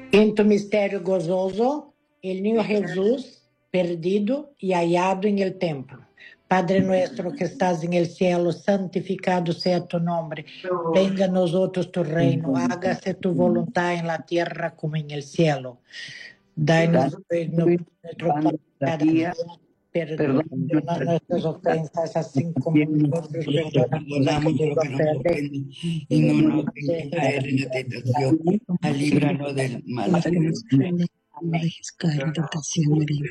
En tu misterio gozoso, el niño Jesús, perdido y hallado en el templo. Padre nuestro que estás en el cielo, santificado sea tu nombre. Venga a nosotros tu reino, hágase tu voluntad en la tierra como en el cielo. Danos hoy nuestro pan cada día. Perdona nuestras ofensas, así como nosotros perdonamos a Perdonamos quienes lo nos que nos ofenden. ofende y no nos dejes caer en la tentación. Líbranos del mal. Amén. Tentación,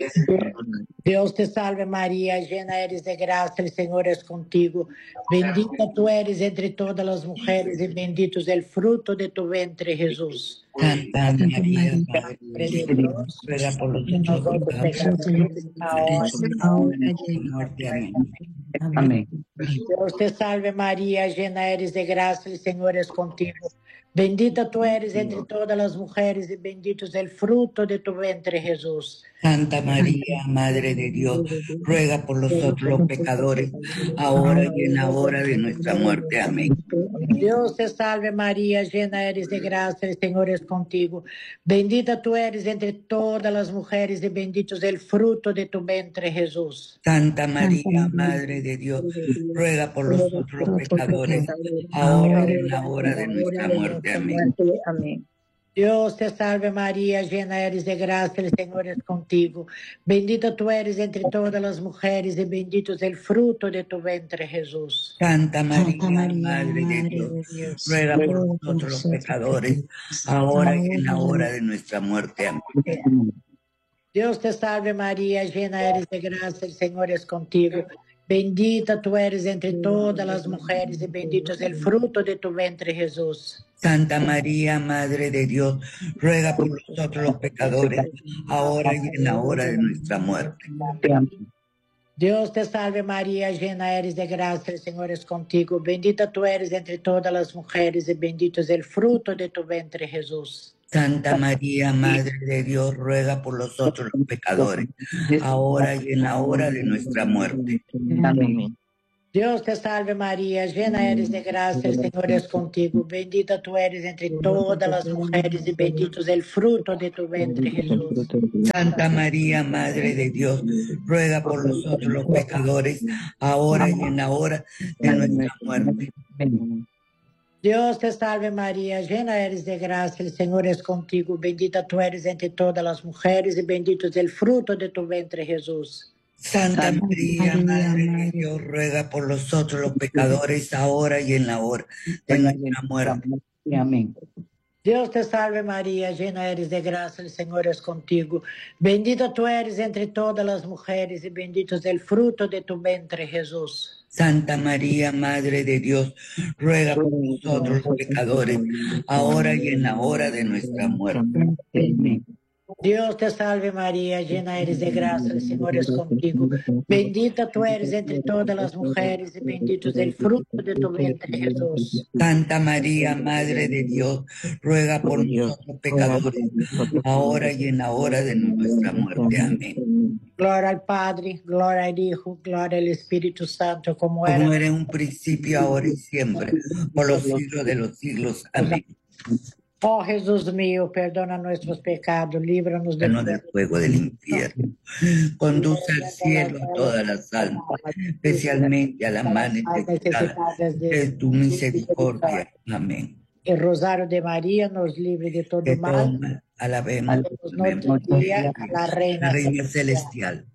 Dios te salve María, llena eres de gracia, el Señor es contigo. Bendita tú eres entre todas las mujeres y bendito es el fruto de tu vientre, Jesús. Santa María, Madre Madre de de Dios, Dios, ruega por y nosotros nosotros pecadores, pecadores, ahora ahora y y en la muerte. Amén. amén. Dios te salve María, llena eres de gracia, el Señor es contigo. Bendita tú eres entre todas las mujeres y bendito es el fruto de tu vientre, Jesús. Santa María, Madre de Dios, ruega por nosotros los pecadores, ahora y en la hora de nuestra muerte. Amén. Dios te salve María, llena eres de gracia, el Señor es contigo. Bendita tú eres entre todas las mujeres y bendito es el fruto de tu vientre, Jesús. Santa María, Madre de Dios, ruega por nosotros los pecadores, ahora y en la hora de nuestra muerte. Amén. Amén. Dios te salve María, llena eres de gracia, el Señor es contigo. Bendita tú eres entre todas las mujeres y bendito es el fruto de tu vientre, Jesús. Santa María, Madre de Dios, ruega por nosotros los pecadores, ahora y en la hora de nuestra muerte. Amén. Dios te salve María, llena eres de gracia, el Señor es contigo. Bendita tú eres entre todas las mujeres y bendito es el fruto de tu vientre, Jesús. Santa María, Madre de Dios, ruega por nosotros los pecadores, ahora y en la hora de nuestra muerte. Dios te salve María, llena eres de gracia, el Señor es contigo. Bendita tú eres entre todas las mujeres y bendito es el fruto de tu vientre, Jesús. Santa María, Madre de Dios, ruega por nosotros los pecadores, ahora y en la hora de nuestra muerte. Amén. Dios te salve María, llena eres de gracia, el Señor es contigo. Bendita tú eres entre todas las mujeres y bendito es el fruto de tu vientre, Jesús. Santa María, Madre de Dios, ruega por nosotros los pecadores, ahora y en la hora de nuestra muerte. Dios te salve María, llena eres de gracia, el Señor es contigo. Bendita tú eres entre todas las mujeres y bendito es el fruto de tu vientre, Jesús. Santa María, Madre de Dios, ruega por nosotros los pecadores, ahora y en la hora de nuestra muerte. Amén. Dios te salve María, llena eres de gracia, el Señor es contigo. Bendita tú eres entre todas las mujeres y bendito es el fruto de tu vientre, Jesús. Santa María, Madre de Dios, ruega por nosotros los pecadores, ahora y en la hora de nuestra muerte. Amén. Dios te salve María, llena eres de gracia, el Señor es contigo. Bendita tú eres entre todas las mujeres y bendito es el fruto de tu vientre, Jesús. Santa María, Madre de Dios, ruega por nosotros pecadores, ahora y en la hora de nuestra muerte. Amén. Gloria al Padre, gloria al Hijo, gloria al Espíritu Santo, como Como era era en un principio, ahora y siempre, por los siglos de los siglos. Amén. Oh Jesús mío, perdona nuestros pecados, líbranos del Líbranos del fuego del infierno. Conduce al cielo a todas las almas, especialmente a las más necesitadas de tu misericordia. Amén. El rosario de María nos libre de todo De mal. todo mal, alabemos Nuestro día a la la Reina Reina Celestial.